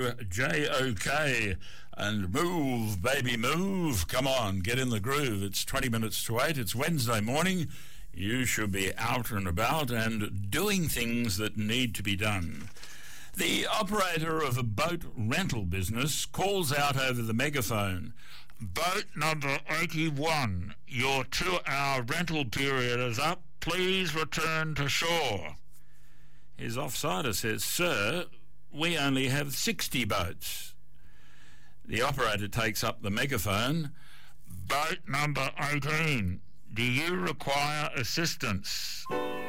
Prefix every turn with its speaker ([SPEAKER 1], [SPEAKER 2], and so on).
[SPEAKER 1] JOK and move, baby, move. Come on, get in the groove. It's 20 minutes to 8. It's Wednesday morning. You should be out and about and doing things that need to be done. The operator of a boat rental business calls out over the megaphone, "Boat number 81, your 2-hour rental period is up. Please return to shore." His offsider says, "Sir, we only have 60 boats." The operator takes up the megaphone, "Boat number 18, do you require assistance?"